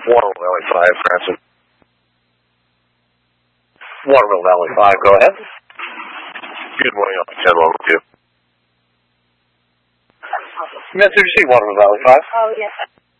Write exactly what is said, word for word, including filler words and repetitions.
Waterville Valley five, Cranston. Waterville Valley five, go ahead. Good morning, I'll be ten one with you. Message received, Waterville Valley five. Oh, yes.